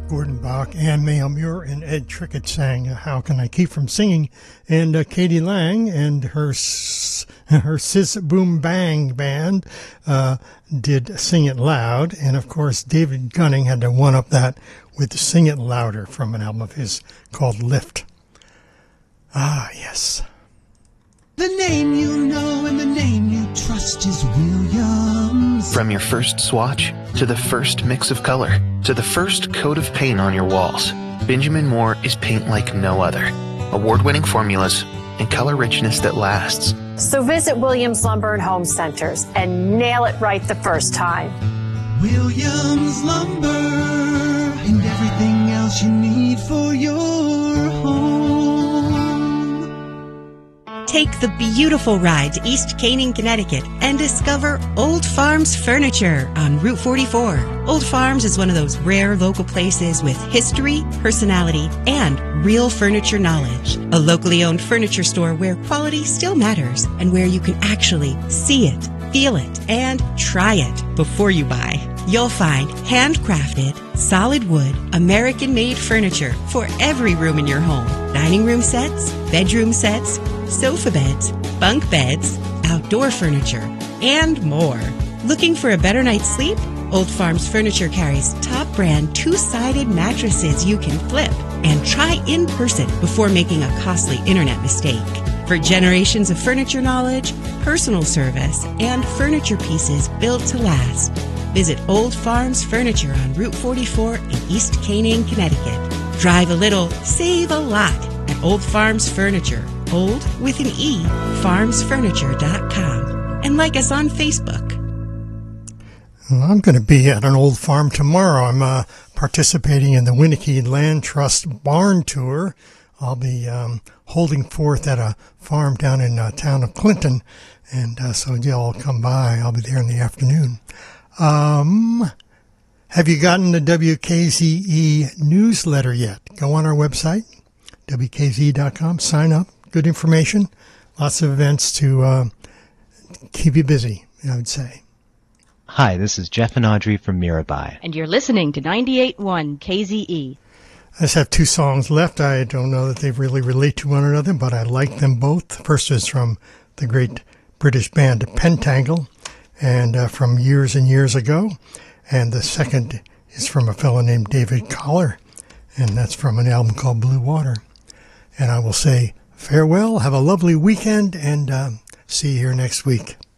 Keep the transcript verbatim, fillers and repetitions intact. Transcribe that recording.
Gordon Bach, Ann Mayhem Muir, and Ed Trickett sang How Can I Keep From Singing? And uh, Katie Lang and her s- her Sis Boom Bang band uh, did Sing It Loud. And, of course, David Gunning had to one-up that with Sing It Louder from an album of his called Lift. Ah, yes. The name you know and the name you trust is Williams. From your first swatch, to the first mix of color, to the first coat of paint on your walls, Benjamin Moore is paint like no other. Award-winning formulas and color richness that lasts. So visit Williams Lumber and Home Centers and nail it right the first time. Williams Lumber and everything else you need for your home. Take the beautiful ride to East Canaan, Connecticut and discover Old Farms Furniture on Route forty-four. Old Farms is one of those rare local places with history, personality, and real furniture knowledge. A locally owned furniture store where quality still matters and where you can actually see it, feel it, and try it before you buy. You'll find handcrafted, solid wood, American-made furniture for every room in your home. Dining room sets, bedroom sets, sofa beds, bunk beds, outdoor furniture, and more. Looking for a better night's sleep? Old Farms Furniture carries top brand two-sided mattresses you can flip and try in person before making a costly internet mistake. For generations of furniture knowledge, personal service, and furniture pieces built to last, visit Old Farms Furniture on Route forty-four in East Canaan, Connecticut. Drive a little, save a lot at Old Farms Furniture. Old with an E, farms furniture dot com. And like us on Facebook. Well, I'm going to be at an old farm tomorrow. I'm uh, participating in the Winnicke Land Trust Barn Tour. I'll be um, holding forth at a farm down in the town of Clinton. And uh, so y'all come by. I'll be there in the afternoon. Um, have you gotten the W K Z E newsletter yet? Go on our website, W K Z E dot com. Sign up. Good information. Lots of events to uh, keep you busy, I would say. Hi, this is Jeff and Audrey from Mirabai. And you're listening to ninety-eight point one K Z E. I just have two songs left. I don't know that they really relate to one another, but I like them both. The first is from the great British band Pentangle, and uh, from years and years ago. And the second is from a fellow named David Collar, and that's from an album called Blue Water. And I will say farewell, have a lovely weekend, and uh, see you here next week.